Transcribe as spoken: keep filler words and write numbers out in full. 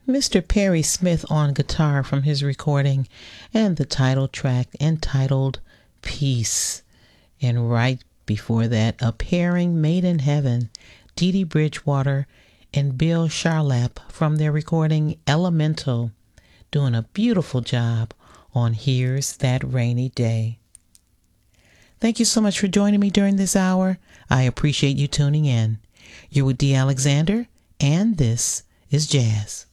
Mister Perry Smith on guitar from his recording, and the title track entitled Peace. And right before that, a pairing made in heaven, Dee Dee Bridgewater and Bill Charlap from their recording Elemental, doing a beautiful job on Here's That Rainy Day. Thank you so much for joining me during this hour. I appreciate you tuning in. You're with Dee Alexander, and this is Jazz.